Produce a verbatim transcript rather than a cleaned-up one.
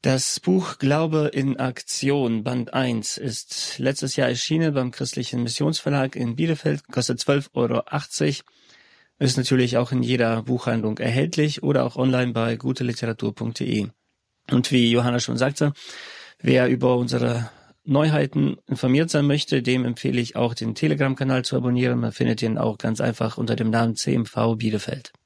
Das Buch Glaube in Aktion, Band eins, ist letztes Jahr erschienen beim Christlichen Missionsverlag in Bielefeld, kostet zwölf Euro achtzig, ist natürlich auch in jeder Buchhandlung erhältlich oder auch online bei gute literatur punkt de. Und wie Johanna schon sagte, wer über unsere Neuheiten informiert sein möchte, dem empfehle ich auch den Telegram-Kanal zu abonnieren. Man findet ihn auch ganz einfach unter dem Namen C M V Bielefeld.